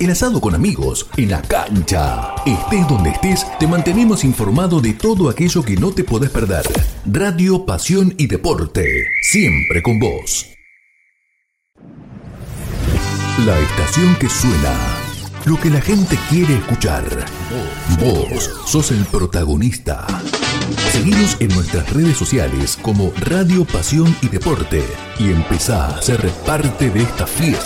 el asado con amigos, en la cancha. Estés donde estés, te mantenemos informado de todo aquello que no te podés perder. Radio, pasión y deporte, siempre con vos. La estación que suena, lo que la gente quiere escuchar. Vos sos el protagonista. Seguinos en nuestras redes sociales como Radio, Pasión y Deporte y empezá a ser parte de esta fiesta.